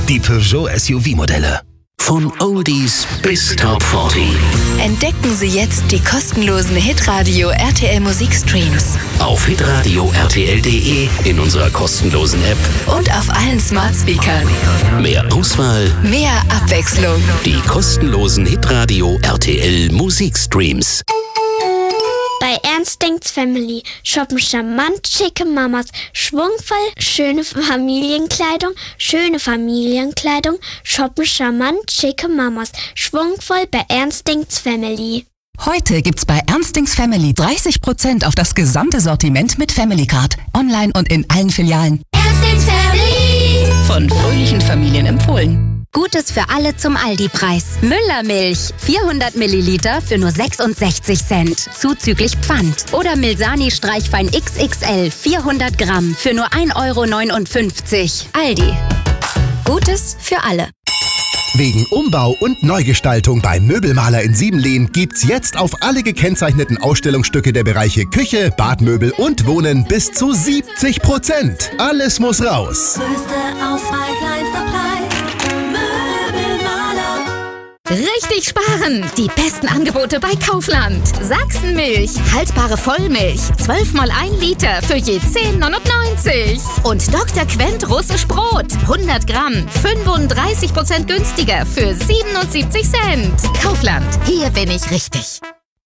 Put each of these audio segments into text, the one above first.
Die Peugeot SUV-Modelle. Von Oldies bis Top 40. Entdecken Sie jetzt die kostenlosen Hitradio RTL Musikstreams. Auf hitradio rtl.de, in unserer kostenlosen App und auf allen Smart Speakern. Mehr Auswahl, mehr Abwechslung. Die kostenlosen Hitradio RTL Musikstreams. Bei Ernst denkt's Family shoppen charmant schicke Mamas, schwungvoll schöne Familienkleidung, shoppen charmant schicke Mamas, schwungvoll bei Ernst denkt's Family. Heute gibt's bei Ernst denkt's Family 30% auf das gesamte Sortiment mit Family Card. Online und in allen Filialen. Ernst denkt's Family. Von fröhlichen Familien empfohlen. Gutes für alle zum Aldi-Preis. Müllermilch, 400 Milliliter für nur 66 Cent, zuzüglich Pfand. Oder Milsani Streichfein XXL, 400 Gramm für nur 1,59 €. Aldi. Gutes für alle. Wegen Umbau und Neugestaltung beim Möbelmaler in Siebenlehn gibt's jetzt auf alle gekennzeichneten Ausstellungsstücke der Bereiche Küche, Badmöbel und Wohnen bis zu 70%. Alles muss raus. Größte Auswahl, kleinster Preis. Möbelmaler. Richtig sparen! Die besten Angebote bei Kaufland. Sachsenmilch, haltbare Vollmilch, 12 mal 1 Liter für je 10,99 €. Und Dr. Quent Russisch Brot, 100 Gramm, 35% günstiger für 77 Cent. Kaufland, hier bin ich richtig.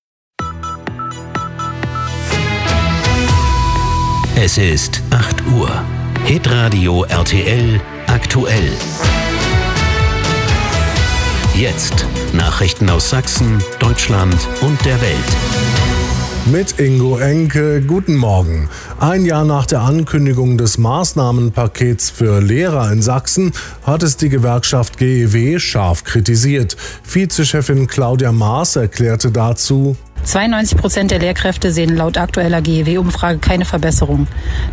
Es ist 8 Uhr. Hitradio RTL aktuell. Jetzt Nachrichten aus Sachsen, Deutschland und der Welt. Mit Ingo Enke, guten Morgen. Ein Jahr nach der Ankündigung des Maßnahmenpakets für Lehrer in Sachsen hat es die Gewerkschaft GEW scharf kritisiert. Vizechefin Claudia Maas erklärte dazu: 92% der Lehrkräfte sehen laut aktueller GEW-Umfrage keine Verbesserung.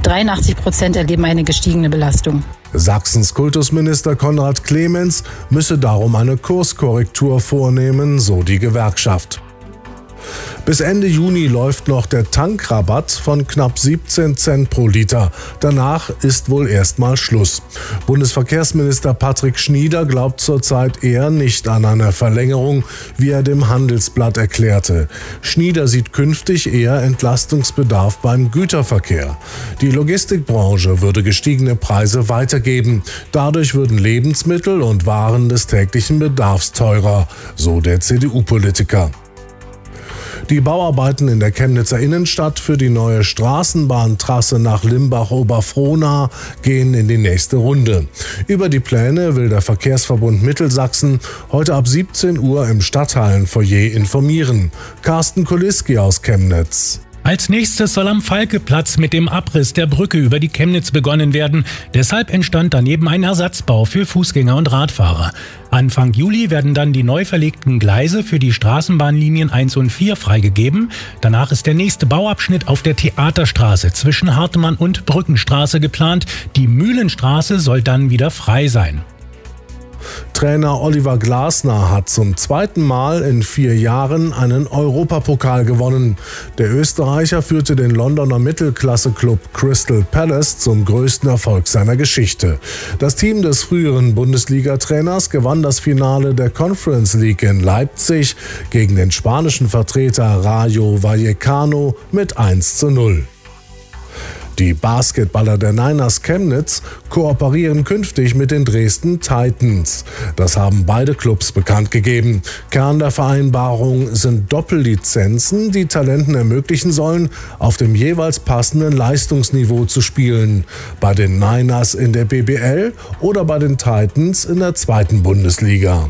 83% erleben eine gestiegene Belastung. Sachsens Kultusminister Konrad Clemens müsse darum eine Kurskorrektur vornehmen, so die Gewerkschaft. Bis Ende Juni läuft noch der Tankrabatt von knapp 17 Cent pro Liter. Danach ist wohl erstmal Schluss. Bundesverkehrsminister Patrick Schnieder glaubt zurzeit eher nicht an eine Verlängerung, wie er dem Handelsblatt erklärte. Schnieder sieht künftig eher Entlastungsbedarf beim Güterverkehr. Die Logistikbranche würde gestiegene Preise weitergeben. Dadurch würden Lebensmittel und Waren des täglichen Bedarfs teurer, so der CDU-Politiker. Die Bauarbeiten in der Chemnitzer Innenstadt für die neue Straßenbahntrasse nach Limbach-Oberfrohna gehen in die nächste Runde. Über die Pläne will der Verkehrsverbund Mittelsachsen heute ab 17 Uhr im Stadthallenfoyer informieren. Carsten Kuliski aus Chemnitz. Als nächstes soll am Falkeplatz mit dem Abriss der Brücke über die Chemnitz begonnen werden. Deshalb entstand daneben ein Ersatzbau für Fußgänger und Radfahrer. Anfang Juli werden dann die neu verlegten Gleise für die Straßenbahnlinien 1 und 4 freigegeben. Danach ist der nächste Bauabschnitt auf der Theaterstraße zwischen Hartemann und Brückenstraße geplant. Die Mühlenstraße soll dann wieder frei sein. Trainer Oliver Glasner hat zum zweiten Mal in 4 Jahren einen Europapokal gewonnen. Der Österreicher führte den Londoner Mittelklasse-Club Crystal Palace zum größten Erfolg seiner Geschichte. Das Team des früheren Bundesliga-Trainers gewann das Finale der Conference League in Leipzig gegen den spanischen Vertreter Rayo Vallecano mit 1:0. Die Basketballer der Niners Chemnitz kooperieren künftig mit den Dresden Titans. Das haben beide Clubs bekannt gegeben. Kern der Vereinbarung sind Doppellizenzen, die Talenten ermöglichen sollen, auf dem jeweils passenden Leistungsniveau zu spielen. Bei den Niners in der BBL oder bei den Titans in der 2. Bundesliga.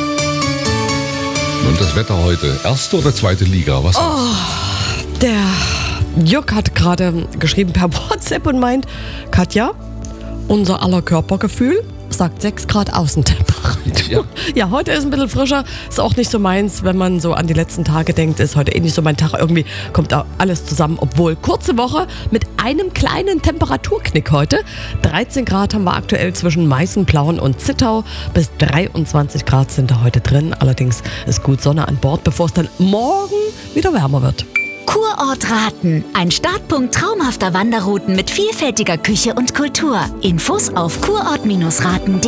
Und das Wetter heute, 1. oder 2. Liga? Was Der Jörg hat gerade geschrieben per WhatsApp und meint: Katja, unser aller Körpergefühl sagt 6 Grad Außentemperatur. Ja, heute ist ein bisschen frischer. Ist auch nicht so meins, wenn man so an die letzten Tage denkt. Ist heute nicht so mein Tag. Irgendwie kommt da alles zusammen. Obwohl, kurze Woche mit einem kleinen Temperaturknick heute. 13 Grad haben wir aktuell zwischen Meißenplauen und Zittau. Bis 23 Grad sind da heute drin. Allerdings ist gut Sonne an Bord, bevor es dann morgen wieder wärmer wird. Kurort Raten. Ein Startpunkt traumhafter Wanderrouten mit vielfältiger Küche und Kultur. Infos auf kurort-raten.de.